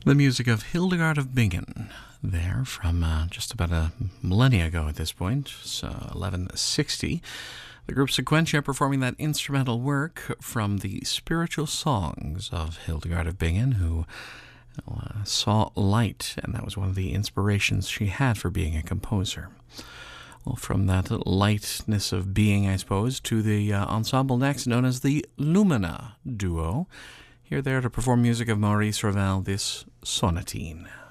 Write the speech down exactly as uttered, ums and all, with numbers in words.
The music of Hildegard of Bingen, there from uh, just about a millennia ago at this point, so eleven sixty. The group Sequentia performing that instrumental work from the spiritual songs of Hildegard of Bingen, who uh, saw light, and that was one of the inspirations she had for being a composer. Well, from that lightness of being, I suppose, to the uh, ensemble next, known as the Lumina Duo. Here there to perform music of Maurice Ravel, this sonatine.